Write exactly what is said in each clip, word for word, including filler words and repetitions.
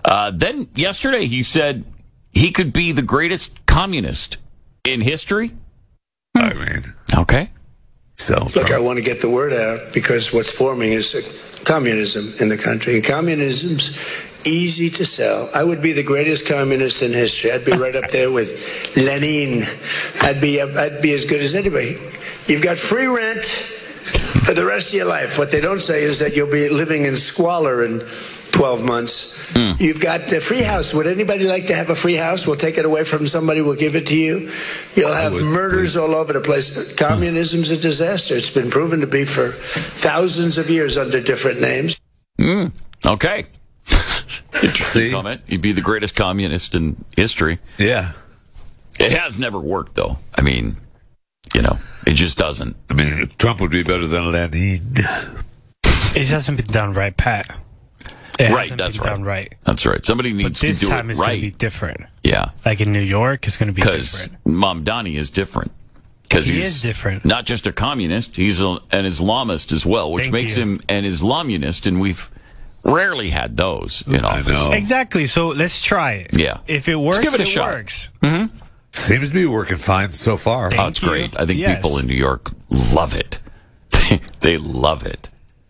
Uh, then yesterday he said he could be the greatest communist in history. I mean, okay. So look, I want to get the word out because what's forming is communism in the country. And communism's easy to sell. I would be the greatest communist in history. I'd be right up there with Lenin. I'd be I'd be as good as anybody. You've got free rent for the rest of your life. What they don't say is that you'll be living in squalor in twelve months. Mm. You've got a free house. Would anybody like to have a free house? We'll take it away from somebody. We'll give it to you. You'll have murders please. all over the place. Communism's a disaster. It's been proven to be for thousands of years under different names. Mm. Okay. Interesting See? comment. You'd be the greatest communist in history. Yeah. It has never worked, though. I mean, you know, it just doesn't. I mean, Trump would be better than Lenin. It hasn't been done right, Pat. It right, hasn't that's been right. done right. That's right. Somebody needs but this to do time it it's right. going to be different. Yeah. Like in New York, it's going to be Because different. Mamdani is different. Because he he's is different. Not just a communist, he's a, an Islamist as well, which Thank makes you. him an Islamunist, and we've rarely had those in office. I know. Exactly. So let's try it. Yeah. If it works, give it a it shot. works. Mm-hmm. Seems to be working fine so far. Thank Oh, it's you. great. I think Yes. people in New York love it. They love it.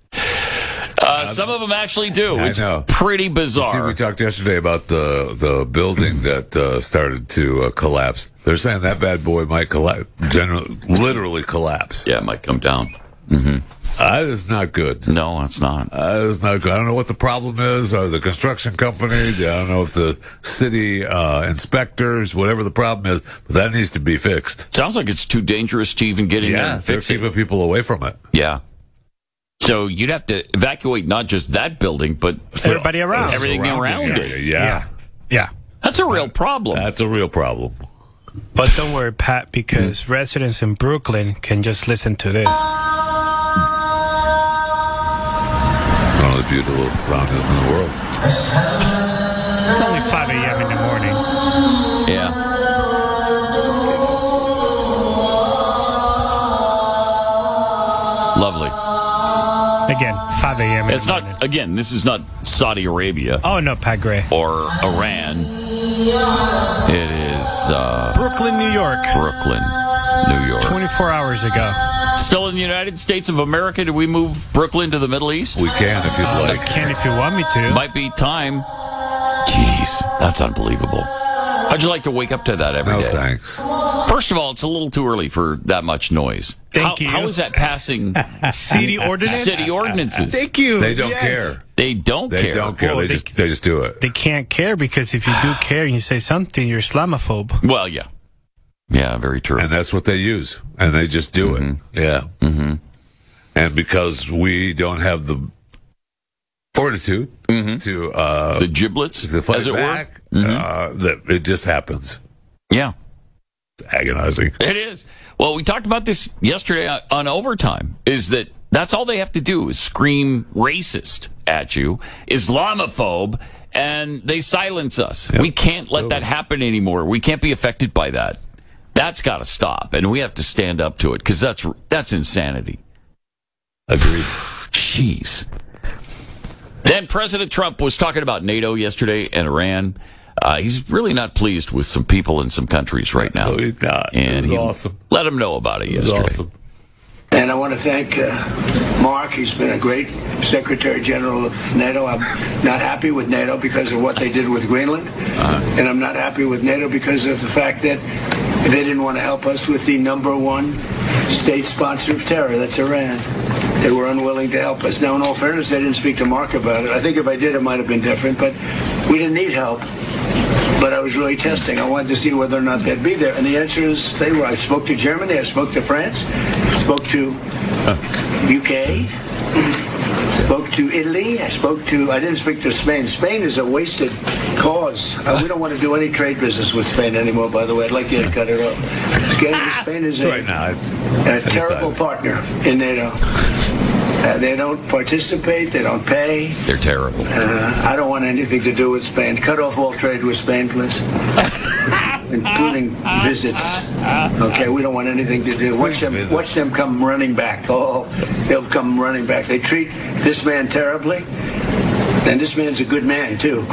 Uh, some of them actually do. I It's know. pretty See, bizarre. we talked yesterday about the the building that uh, started to uh, collapse. They're saying that bad boy might collapse, generally, literally collapse. Yeah, it might come down. Mm-hmm. That is not good. No, it's not. That is not good. I don't know what the problem is, or the construction company. I don't know if the city uh, inspectors, whatever the problem is, but that needs to be fixed. Sounds like it's too dangerous to even get in there Yeah, and they're fix it. keeping people away from it. Yeah. So you'd have to evacuate not just that building, but Everybody around. everything Surrounding around area, it. Yeah. Yeah. Yeah. That's a real problem. That's a real problem. But don't worry, Pat, because residents in Brooklyn can just listen to this. One of the beautiful songs in the world. It's only five a.m. in the morning. Yeah. Lovely. Again, five a.m. in It's the morning. not, again, this is not Saudi Arabia Oh, no, Pat Gray. or Iran. It is uh, Brooklyn, New York. Brooklyn, New York. twenty-four hours ago. Still in the United States of America? Did we move Brooklyn to the Middle East? We can if you'd like. Can if you want me to. Might be time. Jeez, that's unbelievable. How'd you like to wake up to that every No day? thanks. First of all, it's a little too early for that much noise. Thank how, you. How is that passing City ordinance? city ordinances? Thank you. They don't Yes. care. They don't They care. don't care. Well, they, they- just they just do it. They can't care because if you do care and you say something, you're Islamophobe. Well, yeah. Yeah, very true. And that's what they use. And they just do it. Yeah. Mm-hmm. And because we don't have the fortitude Mm-hmm. to uh The giblets, to fight as it back, were. Mhm. uh, that it just happens. Yeah, It's agonizing. it is. Well, we talked about this yesterday on Overtime, is that that's all they have to do is scream racist at you, Islamophobe, and they silence us. Yep. We can't let Totally. that happen anymore. We can't be affected by that. That's got to stop, and we have to stand up to it, because that's, that's insanity. Agreed. Jeez. Then President Trump was talking about NATO yesterday and Iran. Uh, he's really not pleased with some people in some countries right now. No, he's not. And It was he awesome. let him know about it It was yesterday. awesome. And I want to thank uh, Mark. He's been a great Secretary General of NATO. I'm not happy with NATO because of what they did with Greenland. Uh-huh. And I'm not happy with NATO because of the fact that they didn't want to help us with the number one state sponsor of terror. That's Iran. They were unwilling to help us. Now, in all fairness, I didn't speak to Mark about it. I think if I did, it might have been different. But we didn't need help. But I was really testing. I wanted to see whether or not they'd be there. And the answer is they were. I spoke to Germany. I spoke to France. Spoke to U K. Spoke to Italy. I spoke to, I didn't speak to Spain. Spain is a wasted cause. Uh, we don't want to do any trade business with Spain anymore, by the way. I'd like you to cut it off. Spain is a, Right now, it's a terrible partner in NATO. Uh, they don't participate. They don't pay. They're terrible. Uh, I don't want anything to do with Spain. Cut off all trade with Spain, please. Including visits. Okay, we don't want anything to do. Watch them, watch them come running back. Oh, they'll come running back. They treat this man terribly. And this man's a good man, too.